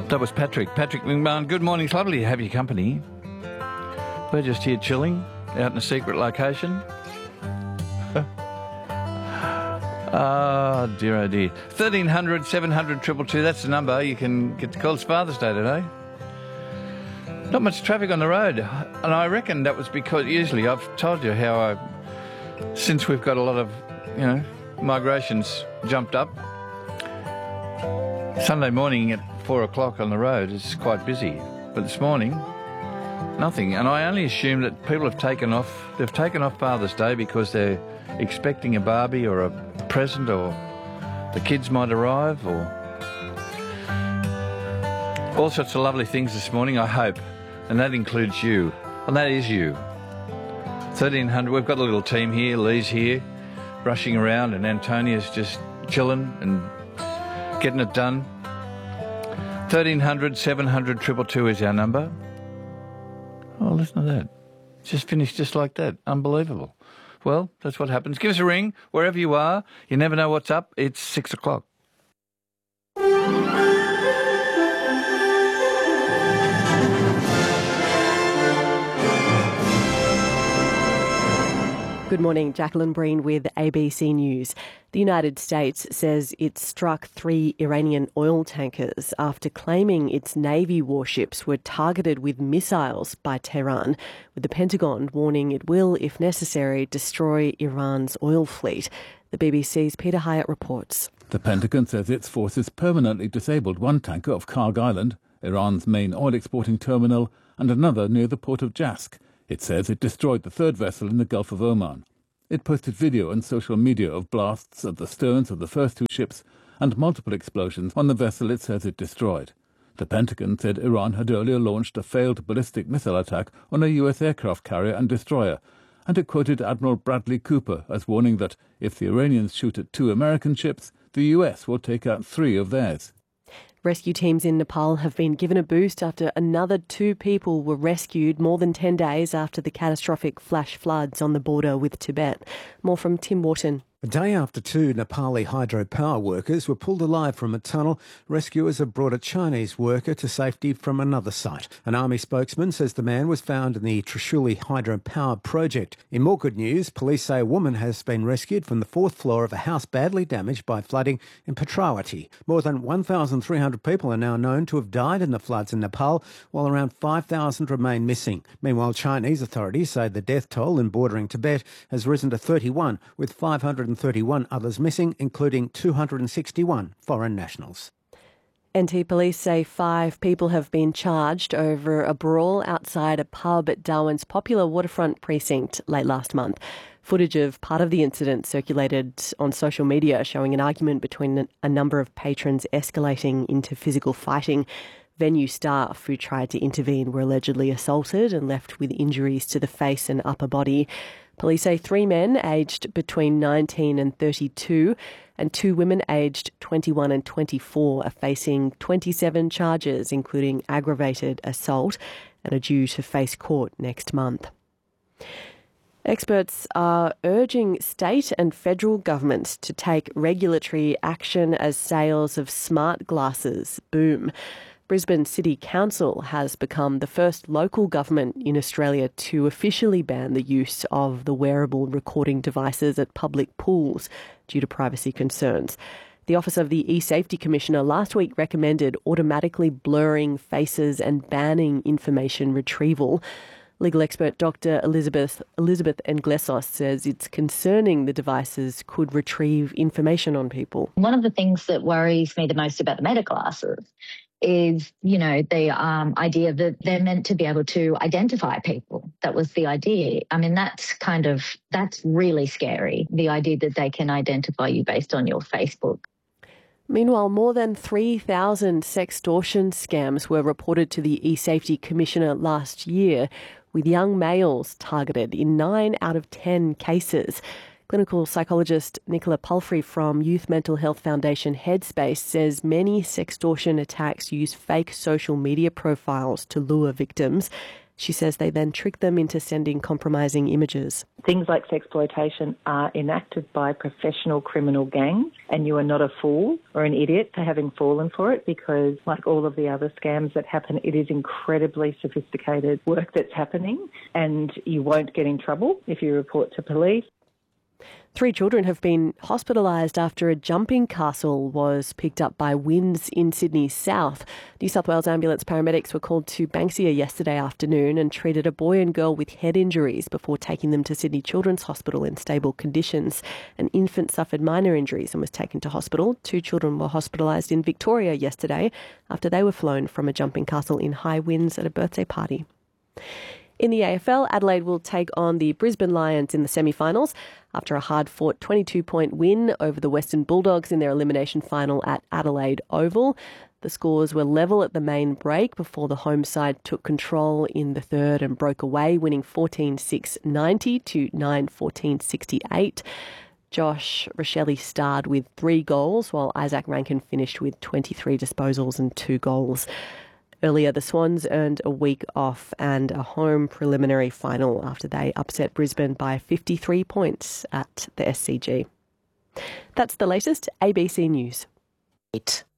That was Patrick McMahon. Good morning. It's lovely to have your company. We're just here chilling out in a secret location. Oh dear. 1300 700 222. That's the number. You can get to call. It's Father's Day today. Not much traffic on the road. And I reckon that was because usually I've told you how since we've got a lot of, migrations jumped up, Sunday morning at 4 o'clock on the road is quite busy. But this morning, nothing. And I only assume that people have taken off. They've taken off Father's Day because they're expecting a Barbie or a present, or the kids might arrive, or all sorts of lovely things this morning, I hope. And that includes you. And that is you. 1300. We've got a little team here. Lee's here, rushing around, and Antonia's just chilling and getting it done. 1300 700 222 is our number. Oh, listen to that. Just finished just like that. Unbelievable. Well, that's what happens. Give us a ring wherever you are. You never know what's up. It's 6 o'clock. Good morning, Jacqueline Breen with ABC News. The United States says it struck 3 Iranian oil tankers after claiming its Navy warships were targeted with missiles by Tehran, with the Pentagon warning it will, if necessary, destroy Iran's oil fleet. The BBC's Peter Hyatt reports. The Pentagon says its forces permanently disabled one tanker off Karg Island, Iran's main oil exporting terminal, and another near the port of Jask. It says it destroyed the third vessel in the Gulf of Oman. It posted video on social media of blasts at the sterns of the first 2 ships and multiple explosions on the vessel it says it destroyed. The Pentagon said Iran had earlier launched a failed ballistic missile attack on a U.S. aircraft carrier and destroyer, and it quoted Admiral Bradley Cooper as warning that if the Iranians shoot at 2 American ships, the U.S. will take out 3 of theirs. Rescue teams in Nepal have been given a boost after another 2 people were rescued more than 10 days after the catastrophic flash floods on the border with Tibet. More from Tim Wharton. A day after 2 Nepali hydropower workers were pulled alive from a tunnel, rescuers have brought a Chinese worker to safety from another site. An army spokesman says the man was found in the Trishuli hydropower project. In more good news, police say a woman has been rescued from the 4th floor of a house badly damaged by flooding in Petrawati. More than 1,300 people are now known to have died in the floods in Nepal, while around 5,000 remain missing. Meanwhile, Chinese authorities say the death toll in bordering Tibet has risen to 31, with 531 others missing, including 261 foreign nationals. NT police say 5 people have been charged over a brawl outside a pub at Darwin's popular waterfront precinct late last month. Footage of part of the incident circulated on social media showing an argument between a number of patrons escalating into physical fighting. Venue staff who tried to intervene were allegedly assaulted and left with injuries to the face and upper body. Police say 3 men aged between 19 and 32 and 2 women aged 21 and 24 are facing 27 charges, including aggravated assault, and are due to face court next month. Experts are urging state and federal governments to take regulatory action as sales of smart glasses boom. Brisbane City Council has become the first local government in Australia to officially ban the use of the wearable recording devices at public pools due to privacy concerns. The Office of the E-Safety Commissioner last week recommended automatically blurring faces and banning information retrieval. Legal expert Dr. Elizabeth Englesos says it's concerning the devices could retrieve information on people. One of the things that worries me the most about the Meta glasses is, the idea that they're meant to be able to identify people. That was the idea. I mean, that's really scary, the idea that they can identify you based on your Facebook. Meanwhile, more than 3,000 sextortion scams were reported to the E-Safety Commissioner last year, with young males targeted in 9 out of 10 cases. Clinical psychologist Nicola Palfrey from Youth Mental Health Foundation Headspace says many sextortion attacks use fake social media profiles to lure victims, She says they then tricked them into sending compromising images. Things like sexploitation are enacted by professional criminal gangs, and you are not a fool or an idiot for having fallen for it, because like all of the other scams that happen, it is incredibly sophisticated work that's happening, and you won't get in trouble if you report to police. 3 children have been hospitalised after a jumping castle was picked up by winds in Sydney's south. New South Wales ambulance paramedics were called to Banksia yesterday afternoon and treated a boy and girl with head injuries before taking them to Sydney Children's Hospital in stable conditions. An infant suffered minor injuries and was taken to hospital. 2 children were hospitalised in Victoria yesterday after they were flown from a jumping castle in high winds at a birthday party. In the AFL, Adelaide will take on the Brisbane Lions in the semi-finals after a hard-fought 22-point win over the Western Bulldogs in their elimination final at Adelaide Oval. The scores were level at the main break before the home side took control in the third and broke away, winning 14-6-90 to 9-14-68. Josh Rochelle starred with 3 goals, while Isaac Rankin finished with 23 disposals and 2 goals. Earlier, the Swans earned a week off and a home preliminary final after they upset Brisbane by 53 points at the SCG. That's the latest ABC News.